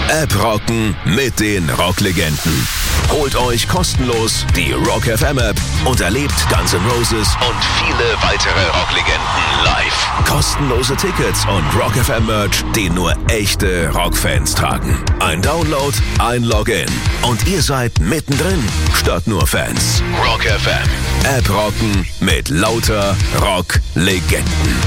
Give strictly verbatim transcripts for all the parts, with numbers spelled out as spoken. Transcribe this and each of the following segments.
App rocken mit den Rocklegenden. Holt euch kostenlos die Rock F M App und erlebt Guns N' Roses und viele weitere Rocklegenden live. Kostenlose Tickets und Rock F M Merch, den nur echte Rockfans tragen. Ein Download, ein Login und ihr seid mittendrin, statt nur Fans. Rock F M. App rocken mit lauter Rocklegenden.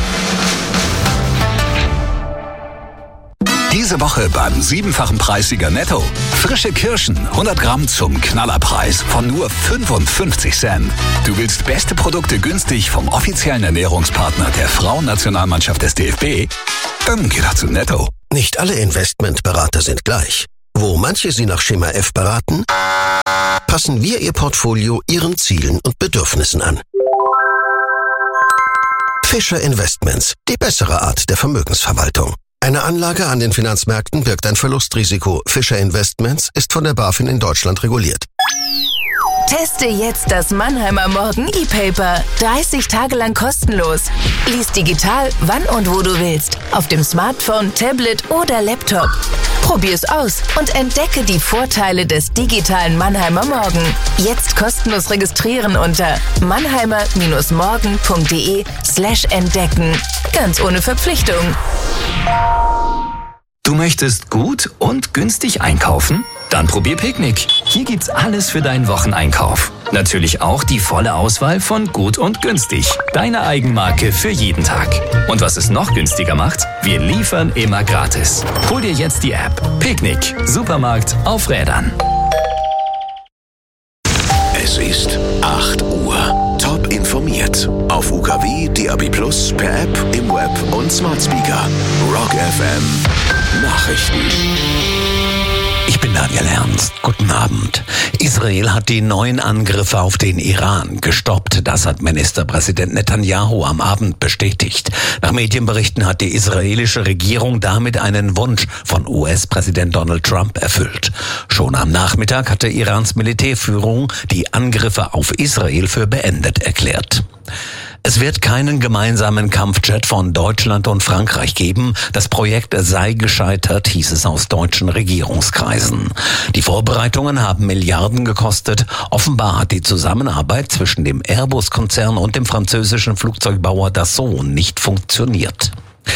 Diese Woche beim siebenfachen Preissieger Netto. Frische Kirschen, hundert Gramm zum Knallerpreis von nur fünfundfünfzig Cent. Du willst beste Produkte günstig vom offiziellen Ernährungspartner der Frauennationalmannschaft des D F B? Dann geh doch zu Netto. Nicht alle Investmentberater sind gleich. Wo manche Sie nach Schema F beraten, passen wir Ihr Portfolio Ihren Zielen und Bedürfnissen an. Fischer Investments, die bessere Art der Vermögensverwaltung. Eine Anlage an den Finanzmärkten birgt ein Verlustrisiko. Fischer Investments ist von der BaFin in Deutschland reguliert. Teste jetzt das Mannheimer Morgen E-Paper. dreißig Tage lang kostenlos. Lies digital, wann und wo du willst. Auf dem Smartphone, Tablet oder Laptop. Probier's aus und entdecke die Vorteile des digitalen Mannheimer Morgen. Jetzt kostenlos registrieren unter mannheimer-morgen.de slash entdecken. Ganz ohne Verpflichtung. Du möchtest gut und günstig einkaufen? Dann probier Picknick. Hier gibt's alles für deinen Wocheneinkauf. Natürlich auch die volle Auswahl von gut und günstig. Deine Eigenmarke für jeden Tag. Und was es noch günstiger macht? Wir liefern immer gratis. Hol dir jetzt die App. Picknick. Supermarkt auf Rädern. Es ist acht Uhr. Top informiert. Auf U K W, D A B plus, per App, im Web und Smart Speaker. Rock F M. Nachrichten. Ich bin Daniel Ernst. Guten Abend. Israel hat die neuen Angriffe auf den Iran gestoppt. Das hat Ministerpräsident Netanyahu am Abend bestätigt. Nach Medienberichten hat die israelische Regierung damit einen Wunsch von U S-Präsident Donald Trump erfüllt. Schon am Nachmittag hatte Irans Militärführung die Angriffe auf Israel für beendet erklärt. Es wird keinen gemeinsamen Kampfjet von Deutschland und Frankreich geben. Das Projekt sei gescheitert, hieß es aus deutschen Regierungskreisen. Die Vorbereitungen haben Milliarden gekostet. Offenbar hat die Zusammenarbeit zwischen dem Airbus-Konzern und dem französischen Flugzeugbauer Dassault nicht funktioniert.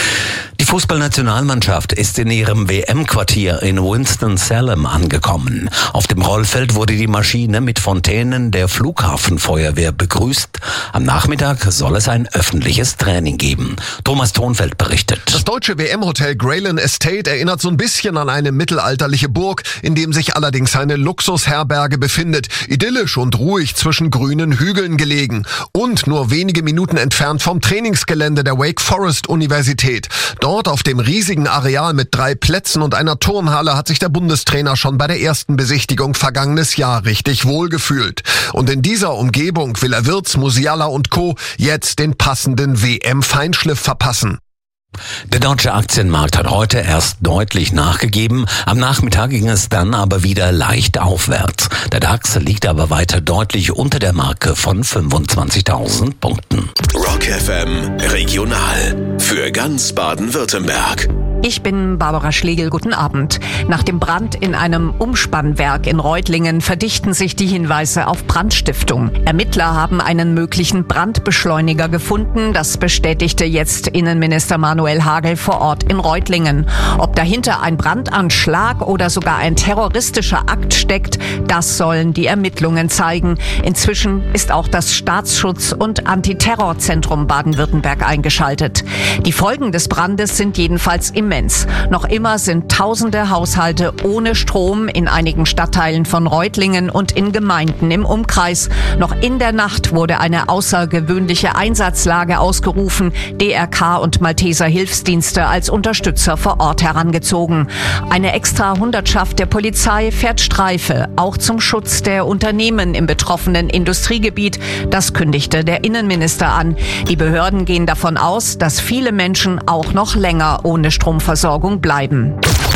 Die Fußballnationalmannschaft ist in ihrem W M-Quartier in Winston-Salem angekommen. Auf dem Rollfeld wurde die Maschine mit Fontänen der Flughafenfeuerwehr begrüßt. Am Nachmittag soll es ein öffentliches Training geben. Thomas Thonfeld berichtet. Das deutsche W M-Hotel Grayland Estate erinnert so ein bisschen an eine mittelalterliche Burg, in dem sich allerdings eine Luxusherberge befindet. Idyllisch und ruhig zwischen grünen Hügeln gelegen. Und nur wenige Minuten entfernt vom Trainingsgelände der Wake Forest Universität. Dort auf dem riesigen Areal mit drei Plätzen und einer Turnhalle hat sich der Bundestrainer schon bei der ersten Besichtigung vergangenes Jahr richtig wohlgefühlt. Und in dieser Umgebung will er Wirtz, Musiala und Co. jetzt den passenden W M-Feinschliff verpassen. Der deutsche Aktienmarkt hat heute erst deutlich nachgegeben. Am Nachmittag ging es dann aber wieder leicht aufwärts. Der DAX liegt aber weiter deutlich unter der Marke von fünfundzwanzigtausend Punkten. Rock F M Regional für ganz Baden-Württemberg. Ich bin Barbara Schlegel, guten Abend. Nach dem Brand in einem Umspannwerk in Reutlingen verdichten sich die Hinweise auf Brandstiftung. Ermittler haben einen möglichen Brandbeschleuniger gefunden. Das bestätigte jetzt Innenminister Manuel Hagel vor Ort in Reutlingen. Ob dahinter ein Brandanschlag oder sogar ein terroristischer Akt steckt, das sollen die Ermittlungen zeigen. Inzwischen ist auch das Staatsschutz- und Antiterrorzentrum Baden-Württemberg eingeschaltet. Die Folgen des Brandes sind jedenfalls immens. Noch immer sind tausende Haushalte ohne Strom in einigen Stadtteilen von Reutlingen und in Gemeinden im Umkreis. Noch in der Nacht wurde eine außergewöhnliche Einsatzlage ausgerufen. D R K und Malteser Hilfsdienste als Unterstützer vor Ort herangezogen. Eine extra Hundertschaft der Polizei fährt Streife, auch zum Schutz der Unternehmen im betroffenen Industriegebiet. Das kündigte der Innenminister an. Die Behörden gehen davon aus, dass viele Menschen auch noch länger ohne Stromversorgung bleiben.